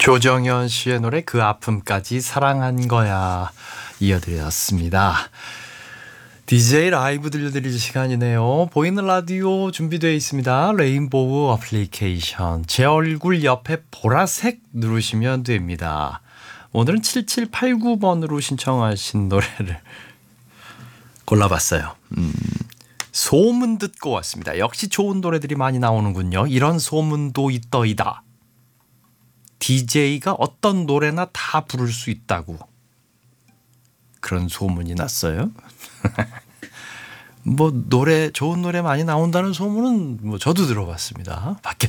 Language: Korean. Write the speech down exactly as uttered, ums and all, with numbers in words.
조정현 씨의 노래 그 아픔까지 사랑한 거야 이어드렸습니다. 디제이 라이브 들려드릴 시간이네요. 보이는 라디오 준비되어 있습니다. 레인보우 어플리케이션 제 얼굴 옆에 보라색 누르시면 됩니다. 오늘은 칠칠팔구 번으로 신청하신 노래를 골라봤어요. 음, 소문 듣고 왔습니다. 역시 좋은 노래들이 많이 나오는군요. 이런 소문도 있더이다. 디제이가 어떤 노래나 다 부를 수 있다고 그런 소문이 났어요. 뭐 노래 좋은 노래 많이 나온다는 소문은 뭐 저도 들어봤습니다. 밖에